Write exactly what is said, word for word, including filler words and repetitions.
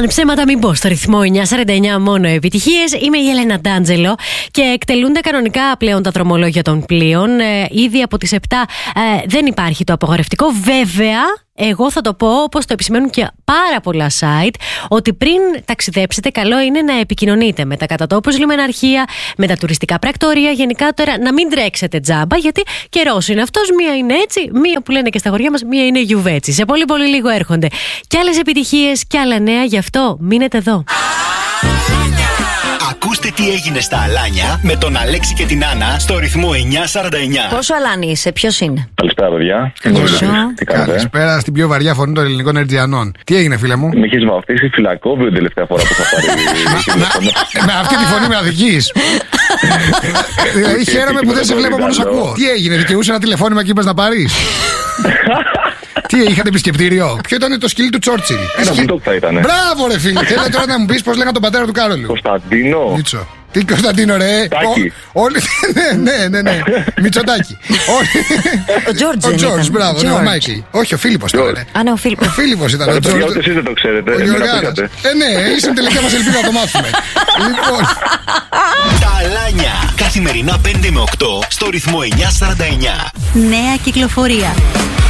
Αν ψέματα μην πω, στο ρυθμό εννιά σαράντα εννιά μόνο επιτυχίες. Είμαι η Έλενα Ντάντζελο και εκτελούνται κανονικά πλέον τα δρομολόγια των πλοίων. Ε, ήδη από τις επτά ε, δεν υπάρχει το απογορευτικό. Βέβαια, εγώ θα το πω, όπως το επισημαίνουν και πάρα πολλά site, ότι πριν ταξιδέψετε, καλό είναι να επικοινωνείτε με τα κατατόπους λιμεναρχεία, με τα τουριστικά πρακτορεία. Γενικά τώρα να μην τρέξετε τζάμπα, γιατί καιρός είναι αυτός. Μία είναι έτσι, μία που λένε και στα χωριά μας, μία είναι γιουβέτσι. Σε πολύ πολύ λίγο έρχονται και άλλες επιτυχίες και άλλα νέα, γι' αυτό μείνετε εδώ. Ακούστε τι έγινε στα Αλάνια με τον Αλέξη και την Άννα στο ρυθμό εννιά σαράντα εννιά. Πόσο Αλάνι είσαι, ποιος είναι? Καλησπέρα, παιδιά. Καλησπέρα στην πιο βαριά φωνή των ελληνικών Ερτζιανών. Τι έγινε, φίλε μου? Με έχεις βαφτίσει φυλακόβιο την τελευταία φορά που θα πάρει. Με αυτή τη φωνή με αδικείς. Δηλαδή χαίρομαι που δεν σε βλέπω, μόνο σ' ακούω. Τι έγινε, δικαιούσε ένα τηλεφώνημα και είπες να πάρεις? Τι, είχατε επισκεπτήριο? Ποιο ήταν το σκυλί του Τσόρτσιλ? Ένα μπουλντόγκ θα ήταν. Μπράβο, ρε φίλε. Θέλω τώρα να μου πεις πώς λέγανε τον πατέρα του Κάρολου. Κωνσταντίνο. Μίτσο. Τι Κωνσταντίνο, ρε. Τάκη. Όλοι. Ναι, ναι, ναι. Μητσοτάκη. Ο Τζόρτζ. Ο Τζόρτζ, μπράβο. Ναι, ο Μάικλ. Όχι, ο Φίλιππος ήταν. Α, ναι, ο Φίλιππος. Ο Φίλιππος ήταν. Ο Τζόρτζ. Ούτε εσείς δεν το ξέρετε. Ο Γιωργάνας. Ε, ναι, ήσουν τελικά μας ελπίδα να το μάθουμε. Λοιπόν. Τα Αλάνια. Καθημερινά πέντε με οκτώ στο ρυθμό εννιά σαράντα εννιά. Νέα κυκλοφορία.